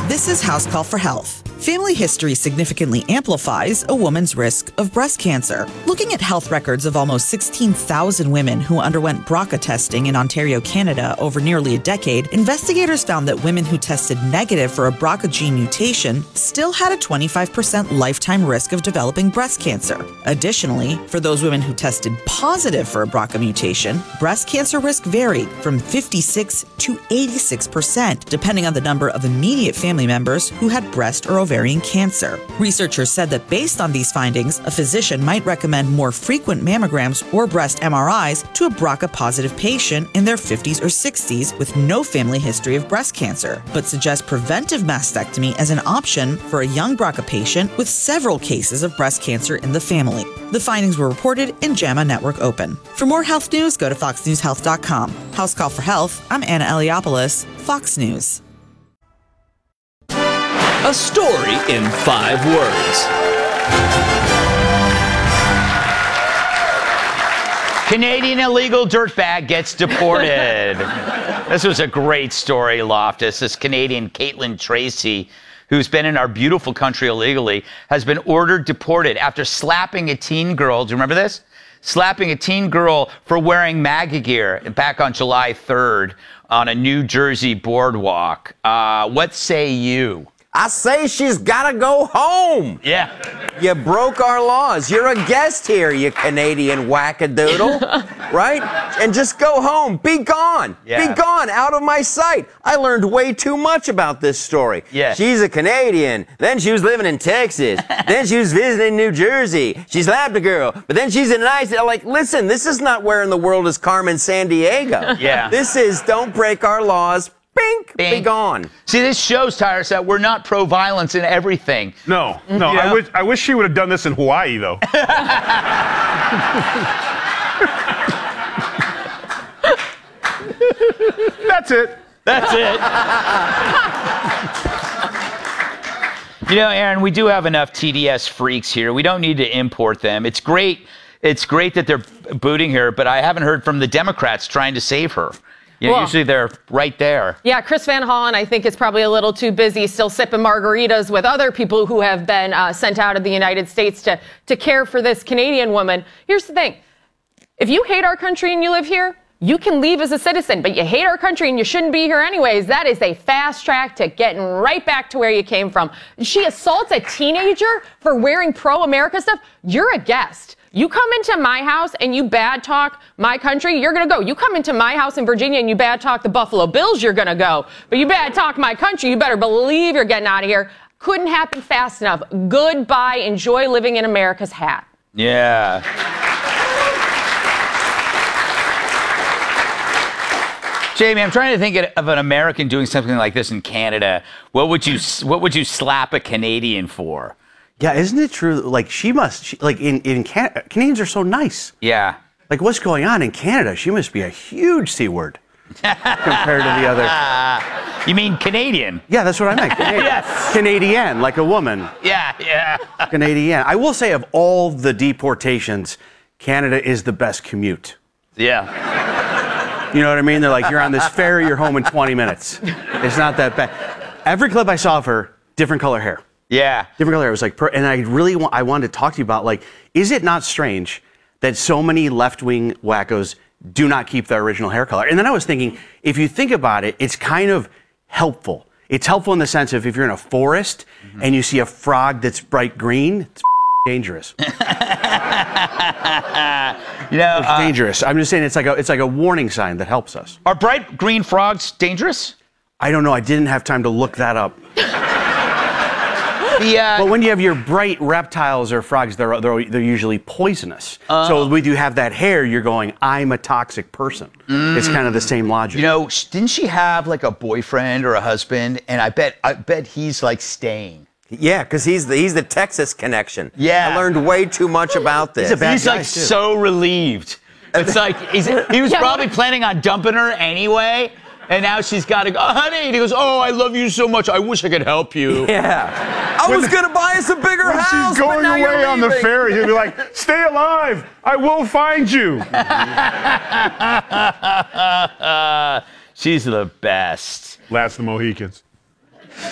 This is House Call for Health. Family history significantly amplifies a woman's risk of breast cancer. Looking at health records of almost 16,000 women who underwent BRCA testing in Ontario, Canada over nearly a decade, investigators found that women who tested negative for a BRCA gene mutation still had a 25% lifetime risk of developing breast cancer. Additionally, for those women who tested positive for a BRCA mutation, breast cancer risk varied from 56 to 86%, depending on the number of immediate family members who had breast or ovarian cancer. Researchers said that based on these findings, a physician might recommend more frequent mammograms or breast MRIs to a BRCA-positive patient in their 50s or 60s with no family history of breast cancer, but suggest preventive mastectomy as an option for a young BRCA patient with several cases of breast cancer in the family. The findings were reported in JAMA Network Open. For more health news, go to foxnewshealth.com. House Call for Health, I'm Anna Eliopoulos, Fox News. A story in 5 words. Canadian illegal dirtbag gets deported. This was a great story, Loftus. This Canadian Caitlin Tracy, who's been in our beautiful country illegally, has been ordered deported after slapping a teen girl. Do you remember this? Slapping a teen girl for wearing MAGA gear back on July 3rd on a New Jersey boardwalk. What say you? I say she's gotta go home. Yeah. You broke our laws. You're a guest here, you Canadian wackadoodle. Right? And just go home. Be gone. Yeah. Be gone. Out of my sight. I learned way too much about this story. Yeah. She's a Canadian. Then she was living in Texas. Then she was visiting New Jersey. She slapped a girl. But then she's in nice. Like, listen, this is not where in the world is Carmen Sandiego. Yeah. This is don't break our laws. Bink, be gone. See, this shows, Tyrus, that we're not pro-violence in everything. No. Yeah. I wish she would have done this in Hawaii, though. That's it. That's it. You know, Aaron, we do have enough TDS freaks here. We don't need to import them. It's great. It's great that they're booting her, but I haven't heard from the Democrats trying to save her. You know, well, usually they're right there. Yeah, Chris Van Hollen, I think, is probably a little too busy still sipping margaritas with other people who have been sent out of the United States to care for this Canadian woman. Here's the thing. If you hate our country and you live here, you can leave as a citizen, but you hate our country and you shouldn't be here anyways. That is a fast track to getting right back to where you came from. She assaults a teenager for wearing pro-America stuff. You're a guest. You come into my house and you bad talk my country, you're going to go. You come into my house in Virginia and you bad talk the Buffalo Bills, you're going to go. But you bad talk my country, you better believe you're getting out of here. Couldn't happen fast enough. Goodbye. Enjoy living in America's hat. Yeah. Jamie, I'm trying to think of an American doing something like this in Canada. What would you slap a Canadian for? Yeah, isn't it true? Like in Canada, Canadians are so nice. Yeah. Like what's going on in Canada? She must be a huge C word compared to the other. You mean Canadian? Yeah, that's what I meant. Yes. Canadian, like a woman. Yeah. Canadian. I will say of all the deportations, Canada is the best commute. Yeah. You know what I mean? They're like, you're on this ferry, you're home in 20 minutes. It's not that bad. Every clip I saw of her, different color hair. Yeah. Different color hair. It was like, and I wanted to talk to you about, like, is it not strange that so many left-wing wackos do not keep their original hair color? And then I was thinking, if you think about it, it's kind of helpful. It's helpful in the sense of if you're in a forest and you see a frog that's bright green, it's dangerous. You know, it's dangerous. I'm just saying it's like a warning sign that helps us. Are bright green frogs dangerous? I don't know. I didn't have time to look that up. But when you have your bright reptiles or frogs, they're usually poisonous. So when you have that hair, you're going, I'm a toxic person. It's kind of the same logic. You know, didn't she have like a boyfriend or a husband? And I bet he's like staying. Yeah, because he's the Texas connection. Yeah. I learned way too much about this. He's like so relieved. It's like he was probably planning on dumping her anyway. And now she's got to go, oh, honey. And he goes, oh, I love you so much. I wish I could help you. Yeah. I was going to buy us a bigger house. When she's going away on the ferry, he'll be like, stay alive. I will find you. She's the best. Last of the Mohicans.